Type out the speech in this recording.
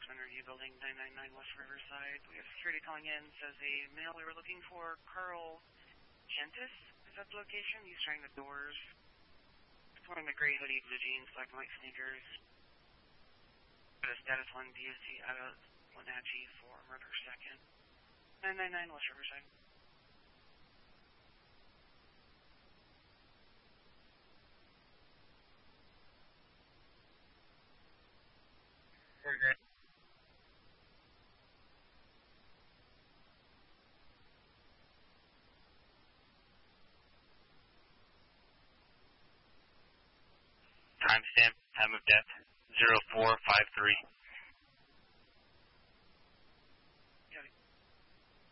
Oxman Review Building, 999 West Riverside. We have security calling in. Says a male we were looking for, Carl Gentis. Is that the location? He's trying the doors. He's wearing a gray hoodie, blue jeans, black and white sneakers. Got a status 1 DOC out of Wenatchee for murder second. 999 West Riverside. Okay. Timestamp, time of death, 0453.